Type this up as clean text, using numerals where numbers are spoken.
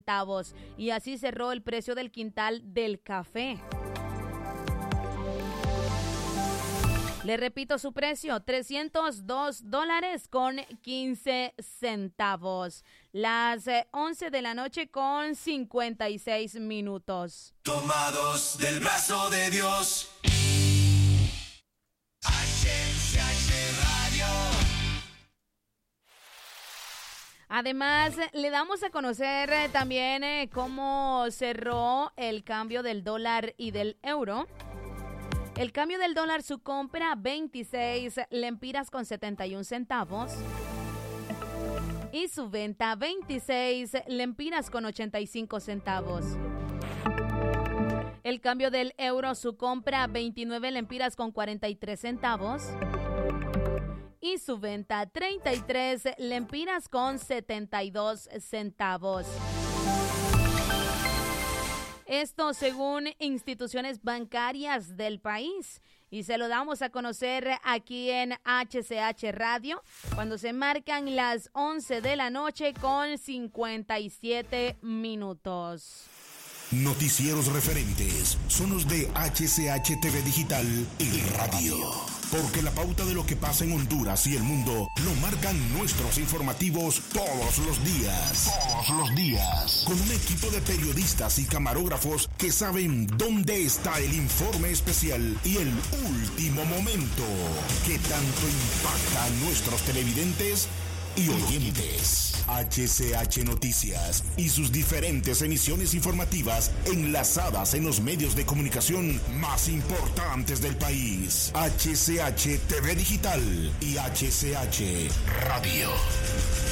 centavos. Y así cerró el precio del quintal del café. Le repito su precio, $302.15. Las 11 de la noche con 56 minutos. Tomados del brazo de Dios. Radio. Además, le damos a conocer también cómo cerró el cambio del dólar y del euro. El cambio del dólar, su compra 26 lempiras con 71 centavos. Y su venta 26 lempiras con 85 centavos. El cambio del euro, su compra 29 lempiras con 43 centavos. Y su venta 33 lempiras con 72 centavos. Esto según instituciones bancarias del país. Y se lo damos a conocer aquí en HCH Radio cuando se marcan las 11 de la noche con 57 minutos. Noticieros referentes son los de HCH TV Digital y Radio. Porque la pauta de lo que pasa en Honduras y el mundo lo marcan nuestros informativos todos los días. Todos los días. Con un equipo de periodistas y camarógrafos que saben dónde está el informe especial y el último momento que tanto impacta a nuestros televidentes y oyentes. HCH Noticias y sus diferentes emisiones informativas enlazadas en los medios de comunicación más importantes del país. HCH TV Digital y HCH Radio.